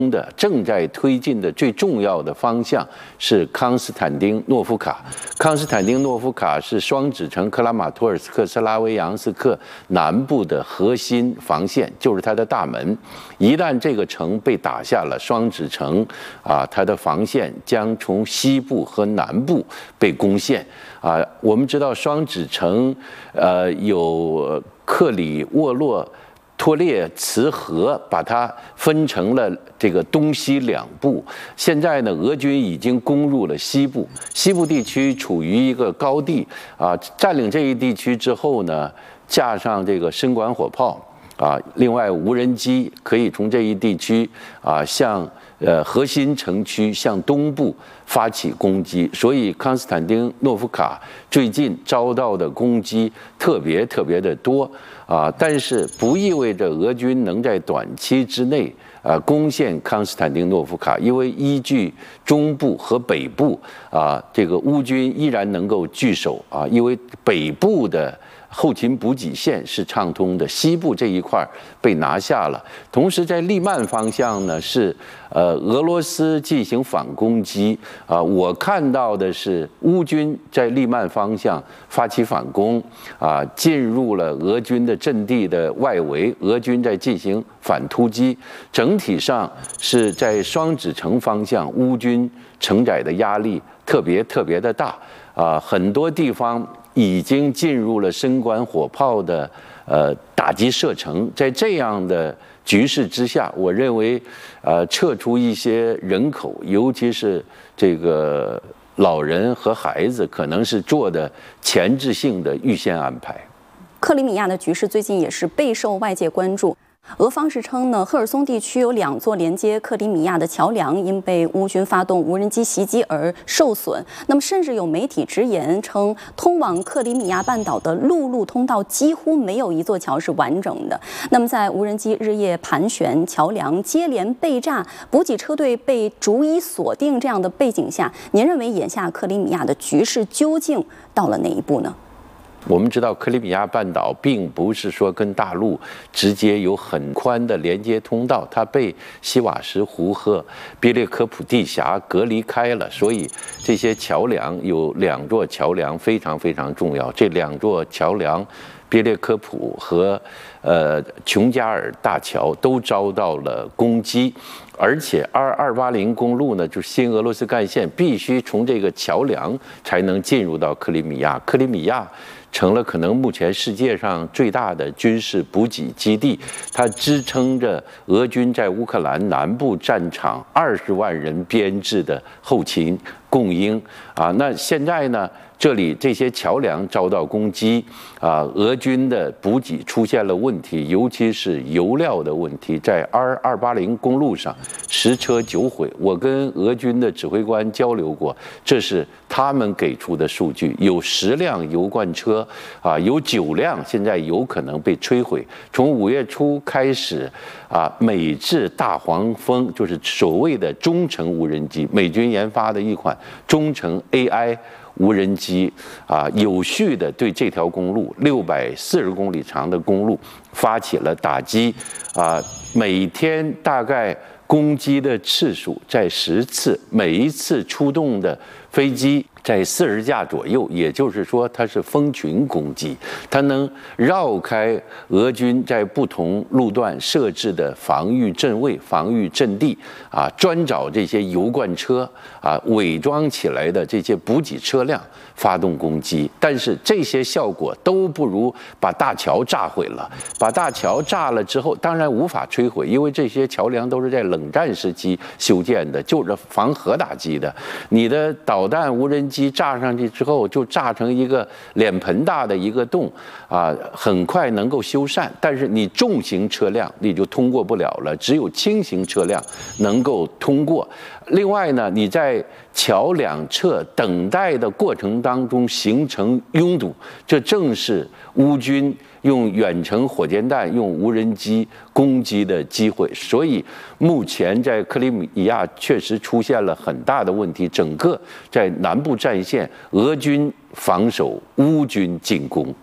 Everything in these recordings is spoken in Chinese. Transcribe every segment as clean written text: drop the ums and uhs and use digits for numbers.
的正在推进的最重要的方向是康斯坦丁诺夫卡。康斯坦丁诺夫卡是双子城克拉马托尔斯克斯拉维扬斯克南部的核心防线，就是它的大门。一旦这个城被打下了，双子城它的防线将从西部和南部被攻陷。我们知道双子城有克里沃洛托列茨河，把它分成了这个东西两部。现在呢，俄军已经攻入了西部，西部地区处于一个高地占领这一地区之后呢，架上这个深管火炮另外无人机可以从这一地区向核心城区向东部发起攻击，所以康斯坦丁诺夫卡最近遭到的攻击特别的多但是不意味着俄军能在短期之内攻陷康斯坦丁诺夫卡，因为依据中部和北部这个乌军依然能够据守因为北部的后勤补给线是畅通的，西部这一块被拿下了。同时在利曼方向呢，是俄罗斯进行反攻击我看到的是乌军在利曼方向发起反攻进入了俄军的阵地的外围，俄军在进行反突击。整体上是在双子城方向，乌军承载的压力特别的大很多地方已经进入了深管火炮的打击射程。在这样的局势之下，我认为撤出一些人口，尤其是这个老人和孩子，可能是做的前置性的预先安排。 克里米亚的局势最近也是备受外界关注。俄方是称呢，赫尔松地区有2座连接克里米亚的桥梁因被乌军发动无人机袭击而受损。那么，甚至有媒体直言称，通往克里米亚半岛的陆路通道几乎没有一座桥是完整的。那么，在无人机日夜盘旋、桥梁接连被炸、补给车队被逐一锁定这样的背景下，您认为眼下克里米亚的局势究竟到了哪一步呢？ 我们知道克里米亚半岛并不是说跟大陆直接有很宽的连接通道，它被西瓦什湖和别列科普地峡隔离开了，所以这些桥梁有2座桥梁非常重要。这2座桥梁别列科普和琼加尔大桥都遭到了攻击，而且280公路呢，就是新俄罗斯干线，必须从这个桥梁才能进入到克里米亚。克里米亚成了可能目前世界上最大的军事补给基地，它支撑着俄军在乌克兰南部战场20万人编制的后勤供应那现在呢，这里这些桥梁遭到攻击俄军的补给出现了问题，尤其是油料的问题，在280公路上10车9毁。我跟俄军的指挥官交流过，这是他们给出的数据，有10辆油罐车有9辆现在有可能被摧毁。从5月初开始美制大黄蜂，就是所谓的中程无人机，美军研发的一款中程 AI无人机有序地对这条公路640公里长的公路发起了打击每天大概攻击的次数在10次，每一次出动的飞机在40架左右，也就是说它是蜂群攻击，它能绕开俄军在不同路段设置的防御阵位、防御阵地专找这些油罐车伪装起来的这些补给车辆发动攻击。但是这些效果都不如把大桥炸毁了。把大桥炸了之后，当然无法摧毁，因为这些桥梁都是在冷战时期修建的，就是防核打击的。你的导弹无人机炸上去之后，就炸成一个脸盆大的一个洞很快能够修缮。但是你重型车辆你就通过不了了，只有轻型车辆能够通过。另外呢，你在桥两侧等待的过程当中形成拥堵，这正是乌军用远程火箭弹、用无人机攻击的机会。所以目前在克里米亚确实出现了很大的问题，整个在南部战线，俄军防守，乌军进攻。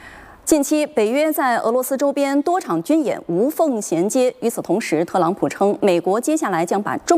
近期，北约在俄罗斯周边多场军演无缝衔接。与此同时，特朗普称，美国接下来将把重